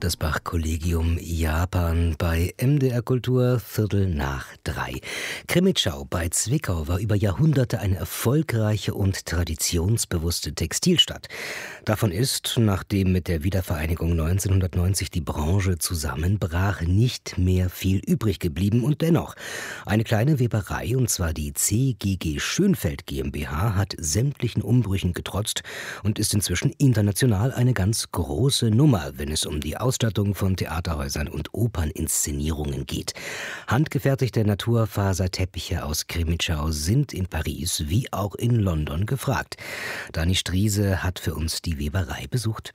das Bach-Kollegium Japan bei MDR Kultur 2:15. Krimitschau bei Zwickau war über Jahrhunderte eine erfolgreiche und traditionsbewusste Textilstadt. Davon ist, nachdem mit der Wiedervereinigung 1990 die Branche zusammenbrach, nicht mehr viel übrig geblieben. Und dennoch, eine kleine Weberei, und zwar die CGG Schönfeld GmbH, hat sämtlichen Umbrüchen getrotzt und ist inzwischen international eine ganz große Nummer, wenn es um die Ausstattung von Theaterhäusern und Operninszenierungen geht. Handgefertigte Naturfaserteppiche aus Krimitschau sind in Paris wie auch in London gefragt. Dani Striese hat für uns die Weberei besucht.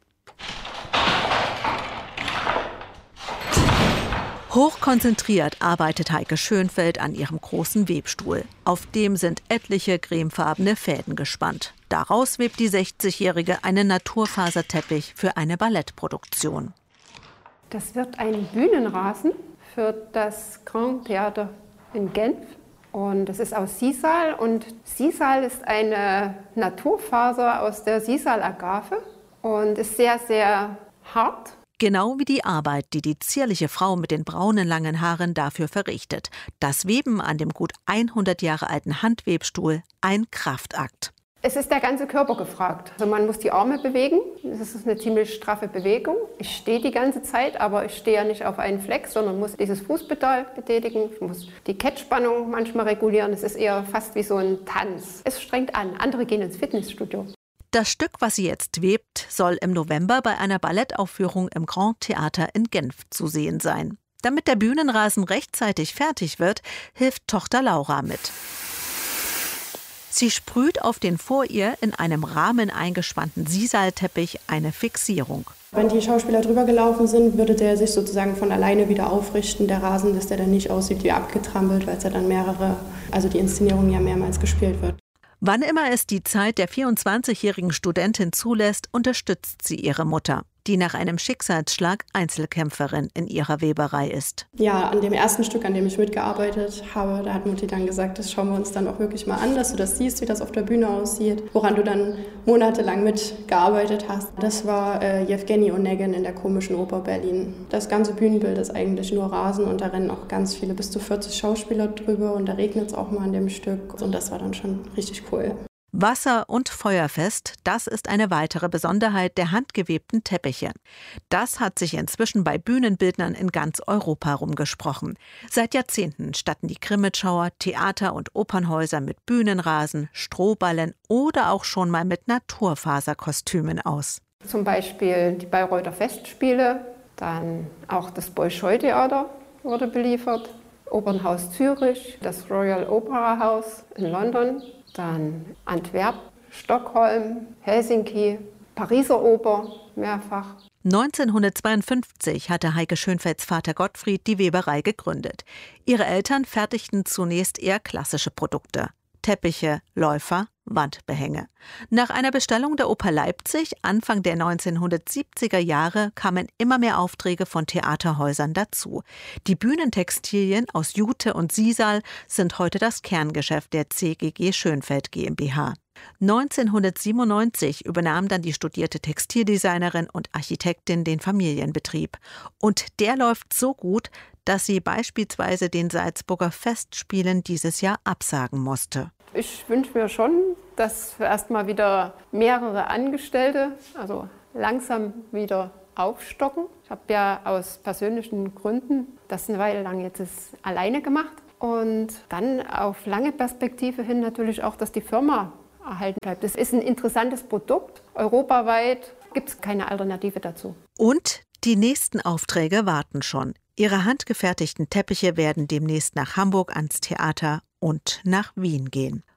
Hochkonzentriert arbeitet Heike Schönfeld an ihrem großen Webstuhl. Auf dem sind etliche cremefarbene Fäden gespannt. Daraus webt die 60-Jährige einen Naturfaserteppich für eine Ballettproduktion. Das wird ein Bühnenrasen für das Grand Theater in Genf. Und das ist aus Sisal. Und Sisal ist eine Naturfaser aus der Sisal-Agave und ist sehr, sehr hart. Genau wie die Arbeit, die die zierliche Frau mit den braunen langen Haaren dafür verrichtet. Das Weben an dem gut 100 Jahre alten Handwebstuhl, ein Kraftakt. Es ist der ganze Körper gefragt. Also man muss die Arme bewegen. Das ist eine ziemlich straffe Bewegung. Ich stehe die ganze Zeit, aber ich stehe ja nicht auf einen Fleck, sondern muss dieses Fußpedal betätigen. Ich muss die Kettspannung manchmal regulieren. Es ist eher fast wie so ein Tanz. Es strengt an. Andere gehen ins Fitnessstudio. Das Stück, was sie jetzt webt, soll im November bei einer Ballettaufführung im Grand Theater in Genf zu sehen sein. Damit der Bühnenrasen rechtzeitig fertig wird, hilft Tochter Laura mit. Sie sprüht auf den vor ihr in einem Rahmen eingespannten Sisalteppich eine Fixierung. Wenn die Schauspieler drüber gelaufen sind, würde der sich sozusagen von alleine wieder aufrichten, der Rasen, dass der dann nicht aussieht wie abgetrampelt, weil es ja dann die Inszenierung ja mehrmals gespielt wird. Wann immer es die Zeit der 24-jährigen Studentin zulässt, unterstützt sie ihre Mutter, die nach einem Schicksalsschlag Einzelkämpferin in ihrer Weberei ist. Ja, an dem ersten Stück, an dem ich mitgearbeitet habe, da hat Mutti dann gesagt, das schauen wir uns dann auch wirklich mal an, dass du das siehst, wie das auf der Bühne aussieht, woran du dann monatelang mitgearbeitet hast. Das war Jewgeni Onegin in der Komischen Oper Berlin. Das ganze Bühnenbild ist eigentlich nur Rasen und da rennen auch ganz viele, bis zu 40 Schauspieler drüber und da regnet es auch mal an dem Stück und das war dann schon richtig cool. Wasser- und feuerfest, das ist eine weitere Besonderheit der handgewebten Teppiche. Das hat sich inzwischen bei Bühnenbildnern in ganz Europa rumgesprochen. Seit Jahrzehnten statten die Krimitschauer Theater- und Opernhäuser mit Bühnenrasen, Strohballen oder auch schon mal mit Naturfaserkostümen aus. Zum Beispiel die Bayreuther Festspiele, dann auch das Bolschoi-Theater wurde beliefert, Opernhaus Zürich, das Royal Opera House in London, dann Antwerpen, Stockholm, Helsinki, Pariser Oper mehrfach. 1952 hatte Heike Schönfelds Vater Gottfried die Weberei gegründet. Ihre Eltern fertigten zunächst eher klassische Produkte: Teppiche, Läufer, Wandbehänge. Nach einer Bestellung der Oper Leipzig Anfang der 1970er Jahre kamen immer mehr Aufträge von Theaterhäusern dazu. Die Bühnentextilien aus Jute und Sisal sind heute das Kerngeschäft der CGG Schönfeld GmbH. 1997 übernahm dann die studierte Textildesignerin und Architektin den Familienbetrieb. Und der läuft so gut, dass sie beispielsweise den Salzburger Festspielen dieses Jahr absagen musste. Ich wünsche mir schon, dass wir erstmal wieder mehrere Angestellte, also langsam wieder aufstocken. Ich habe ja aus persönlichen Gründen das eine Weile lang jetzt alleine gemacht. Und dann auf lange Perspektive hin natürlich auch, dass die Firma erhalten bleibt. Das ist ein interessantes Produkt. Europaweit gibt es keine Alternative dazu. Und die nächsten Aufträge warten schon. Ihre handgefertigten Teppiche werden demnächst nach Hamburg ans Theater und nach Wien gehen.